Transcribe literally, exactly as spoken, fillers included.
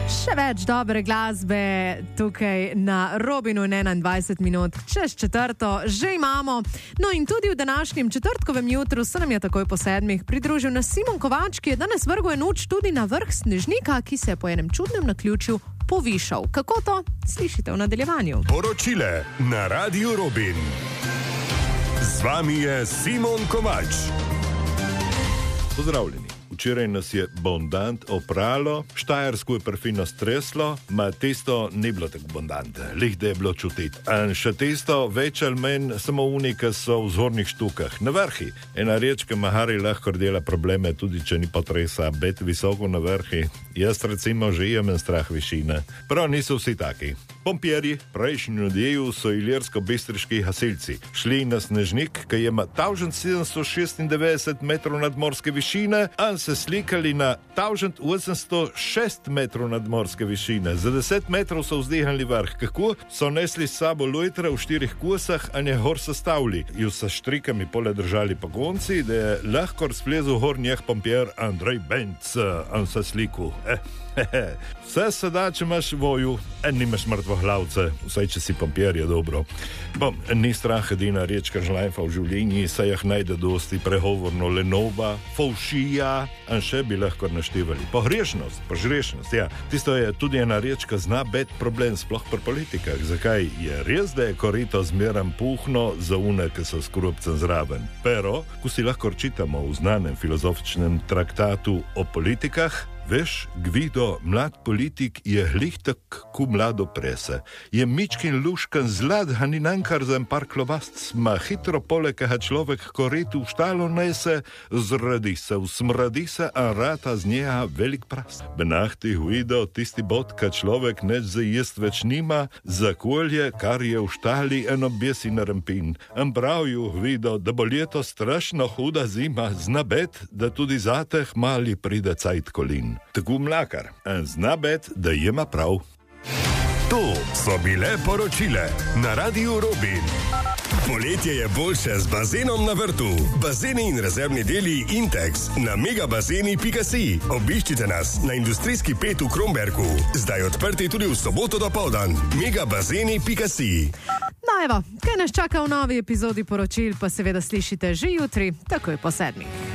Še več dobre glasbe tukaj na Robinu in enaindvajset minut čez četrto že imamo. No in tudi v današnjem četrtkovem jutru se nam je takoj po sedmih pridružil nas Simon Kovač, ki je danes vrgel en uč tudi na vrh snežnika, ki se je po enem čudnem naključju povišal. Kako to? Slišite v nadaljevanju. Poročile na Radiu Robin. Z vami je Simon Kovač. Pozdravljeni. Včeraj nas je bondant opralo, Štajersko je perfino streslo, ma testo ni bilo tako bondant, lih da je bilo čutiti. In še testo več ali manj samo unika so v zgornjih štukah. Na vrhi ena rečka Mahari lahko dela probleme, tudi če ni potresa, bet visoko na vrhi. Jaz recimo že imam strah višine. Prav niso vsi taki. Pompjerji prejšnji nedelju so ilirsko-bistriški gasilci šli na snežnik, ki ima tisoč sedemsto šestindevetdeset metrov nadmorske višine, in se slikali na tisoč osemsto šest metrov nadmorske višine. Za deset metrov so vzdihali vrh. Kako? So nesli s sabo lojtra v štirih kosah, a je gor sestavili. Ju sa štrikami pole držali pogonci, da je lahko splezel gor njeh pompjer Andrej Benc, in se sliku. Eh. Vse se da, če imaš voju, en nimaš mrtvohlavce, vsaj če si pompjer, je dobro. Bom, ni strah edina reč, kar žlajfa v življenji, saj jih najde dosti prehovorno lenoba, fovšija, in še bi lahko naštevali. Pohrešnost, požrešnost, ja. Tisto je tudi ena reč, ki zna bet problem, sploh pri politikah. Zakaj? Je res, da je korito zmeram puhno za une, ki so skrupcem zraven. Pero, ko si lahko čitamo v znanem filozofičnem traktatu o politikah, veš, Gvido, mlad politik je glih tak, ko mlado prese. Je mičkin luškan zlad, a ni nankar za en par klovast, ma hitro poleka človek koretu v štalo nese, zradi se, usmradi se, a rata z njega velik prast. Benahti, Gvido, tisti bod, ka človek neč za jest več nima, za kolje, kar je v štali, eno besi na rampin. Am pravju, Gvido, da bo leto strašno huda zima, zna bet, da tudi zateh mali pride cajt kolin. Tako mlakar, in zna bet, da jema prav. To so bile poročile na Radiu Robin. Poletje je boljše z bazenom na vrtu. Bazeni in rezervni deli Intex na megabazeni pika si. Obiščite nas na industrijski pet v Kromberku. Zdaj odprti tudi v soboto dopoldan. megabazeni pika si. No evo, kaj nas čaka v novi epizodi poročil, pa seveda slišite že jutri, takoj po sedmih.